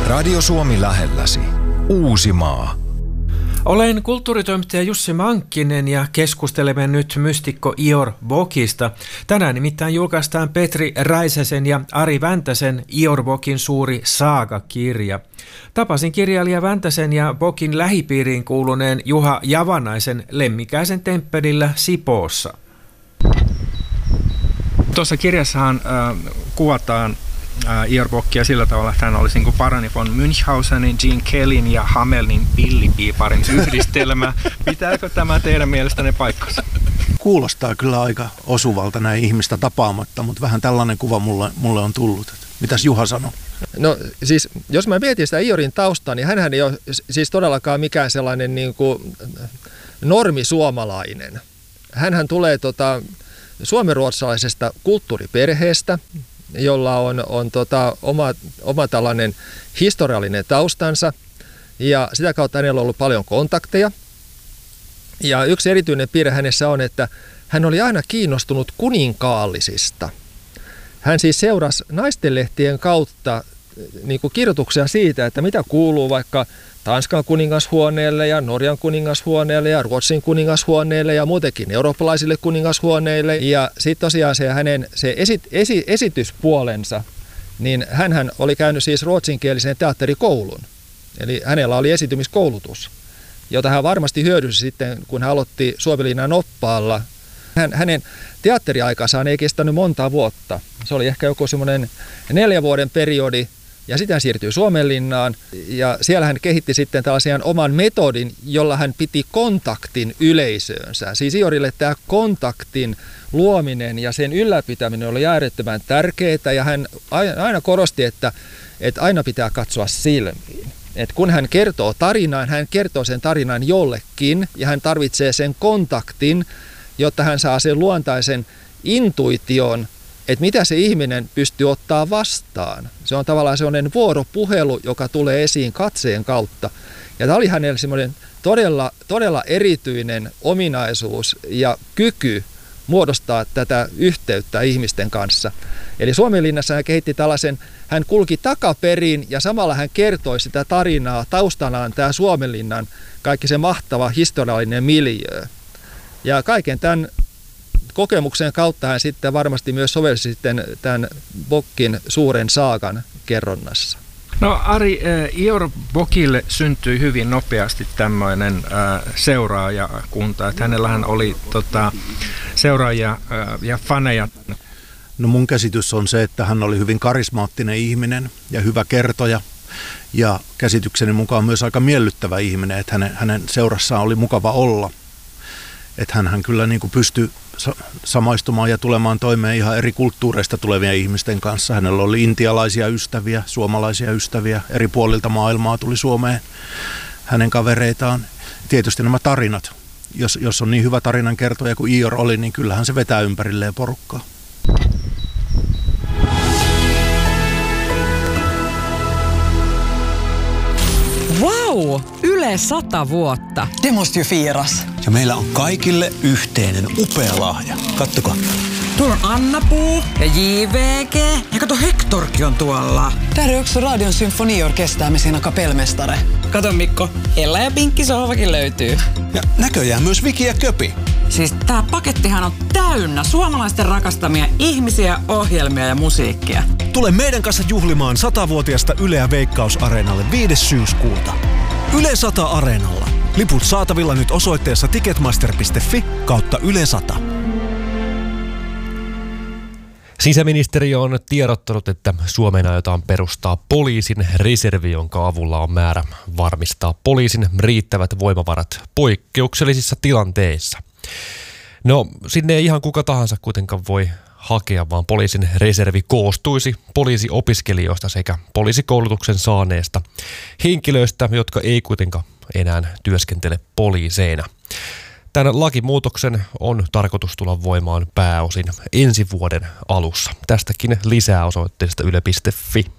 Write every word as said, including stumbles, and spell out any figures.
Radio Suomi lähelläsi. Uusimaa. Olen kulttuuritoimittaja Jussi Mankkinen ja keskustelemme nyt mystikko Ior Bokista. Tänään nimittäin julkaistaan Petri Räisäsen ja Ari Väntäsen Ior Bokin suuri saaga-kirja. Tapasin kirjailija Väntäsen ja Bokin lähipiiriin kuuluneen Juha Javanaisen Lemmikäisen temppelillä Sipoossa. Tuossa kirjassahan äh, kuvataan äh, Ior Bokia sillä tavalla, että hän olisi niin Parani von Münchhausenin, Gene Kellyn ja Hamelin pillipiiparin yhdistelmä. Pitääkö tämä teidän mielestänne paikkansa? Kuulostaa kyllä aika osuvalta näin ihmistä tapaamatta, mutta vähän tällainen kuva mulle, mulle on tullut. Mitäs Juha sanoo? No siis, jos mä mietin sitä Iorin taustaa, niin hänhän ei ole siis todellakaan mikään sellainen niin kuin normisuomalainen. Hänhän tulee tota, suomenruotsalaisesta kulttuuriperheestä, jolla on, on tota, oma, oma tällainen historiallinen taustansa, ja sitä kautta hänellä on ollut paljon kontakteja. Ja yksi erityinen piirre hänessä on, että hän oli aina kiinnostunut kuninkaallisista. Hän siis seurasi naistenlehtien kautta niin kuin kirjoituksia siitä, että mitä kuuluu vaikka Tanskan kuningashuoneelle ja Norjan kuningashuoneelle ja Ruotsin kuningashuoneelle ja muutenkin eurooppalaisille kuningashuoneille. Ja sitten tosiaan se hänen se esi, esi, esityspuolensa, niin hänhän oli käynyt siis ruotsinkielisen teatterikoulun. Eli hänellä oli esitymiskoulutus, jota hän varmasti hyödynsi sitten, kun hän aloitti Suomenlinnan oppaalla. Hän, hänen teatteriaikansa ei kestänyt monta vuotta. Se oli ehkä joku semmoinen neljän vuoden periodi, ja sitten hän siirtyi Suomenlinnaan, ja siellä hän kehitti sitten tällaisen oman metodin, jolla hän piti kontaktin yleisöönsä. Siis Iorille tämä kontaktin luominen ja sen ylläpitäminen oli äärettömän tärkeää, ja hän aina korosti, että, että aina pitää katsoa silmiin. Et kun hän kertoo tarinaan, hän kertoo sen tarinan jollekin, ja hän tarvitsee sen kontaktin, jotta hän saa sen luontaisen intuition, että mitä se ihminen pystyy ottaa vastaan. Se on tavallaan sellainen vuoropuhelu, joka tulee esiin katseen kautta. Ja tämä oli hänelle semmoinen todella, todella erityinen ominaisuus ja kyky muodostaa tätä yhteyttä ihmisten kanssa. Eli Suomenlinnassa hän kehitti tällaisen, hän kulki takaperin ja samalla hän kertoi sitä tarinaa taustanaan tämä Suomenlinnan kaikki se mahtava historiallinen miljöö. Ja kaiken tämän kokemuksen kautta hän sitten varmasti myös sovelsi sitten tämän Bokin suuren saagan kerronnassa. No Ari, äh, Ior Bokille syntyi hyvin nopeasti tämmöinen äh, seuraajakunta, että hänellähän oli tota, seuraajia äh, ja faneja. No mun käsitys on se, että hän oli hyvin karismaattinen ihminen ja hyvä kertoja. Ja käsitykseni mukaan myös aika miellyttävä ihminen, että hänen, hänen seurassaan oli mukava olla. Että hänhän kyllä niin kuin pystyi samaistumaan ja tulemaan toimeen ihan eri kulttuureista tulevien ihmisten kanssa. Hänellä oli intialaisia ystäviä, suomalaisia ystäviä, eri puolilta maailmaa tuli Suomeen hänen kavereitaan. Tietysti nämä tarinat, jos, jos on niin hyvä tarinan kertoja kuin Ior oli, niin kyllähän se vetää ympärilleen porukkaa. Wow! Yle sata vuotta. Det måste ju firas. Ja meillä on kaikille yhteinen upea lahja. Kattokaa. Tuolla on Anna-Puu ja J V G. Ja kato, Hectorkin on tuolla. Där är också Radion symfoniorkester med sina kapellmästare. Kato Mikko, Ella ja Pinkki sohvakin löytyy. Ja näköjään myös Viki ja Köpi. Siis tää pakettihan on täynnä suomalaisten rakastamia ihmisiä, ohjelmia ja musiikkia. Tule meidän kanssa juhlimaan satavuotiaasta Yleä Veikkaus-areenalle viides syyskuuta. Yle sata Areenalla. Liput saatavilla nyt osoitteessa ticketmaster piste fi kautta Yle sata. Sisäministeriö on tiedottanut, että Suomeen aiotaan perustaa poliisin reservi, jonka avulla on määrä varmistaa poliisin riittävät voimavarat poikkeuksellisissa tilanteissa. No, sinne ei ihan kuka tahansa kuitenkaan voi hakea, vaan poliisin reservi koostuisi poliisiopiskelijoista sekä poliisikoulutuksen saaneista henkilöistä, jotka ei kuitenkaan enää työskentele poliiseina. Tämän lakimuutoksen on tarkoitus tulla voimaan pääosin ensi vuoden alussa. Tästäkin lisää osoitteesta yle piste fi.